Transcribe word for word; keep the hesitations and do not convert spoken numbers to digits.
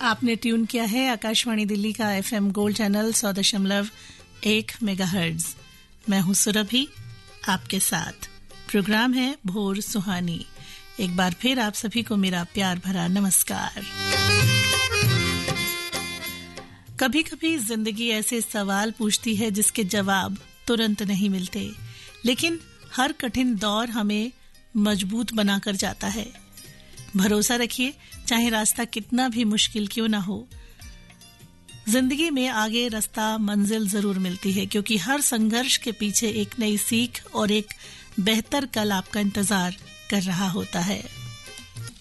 आपने ट्यून किया है आकाशवाणी दिल्ली का एफएम गोल्ड चैनल सौ दशमलव एक मेगाहर्ट्ज। मैं हूं सुरभि आपके साथ। प्रोग्राम है भोर सुहानी। एक बार फिर आप सभी को मेरा प्यार भरा नमस्कार। कभी कभी जिंदगी ऐसे सवाल पूछती है जिसके जवाब तुरंत नहीं मिलते, लेकिन हर कठिन दौर हमें मजबूत बनाकर जाता है। भरोसा रखिए, चाहे रास्ता कितना भी मुश्किल क्यों ना हो, जिंदगी में आगे रास्ता मंजिल जरूर मिलती है, क्योंकि हर संघर्ष के पीछे एक नई सीख और एक बेहतर कल आपका इंतजार कर रहा होता है।